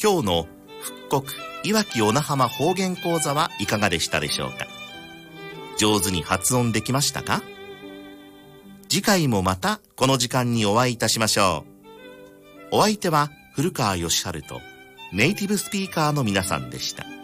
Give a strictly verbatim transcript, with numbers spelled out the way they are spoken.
今日の復刻いわき小名浜方言講座はいかがでしたでしょうか。上手に発音できましたか。次回もまたこの時間にお会いいたしましょう。お相手は古川義春とネイティブスピーカーの皆さんでした。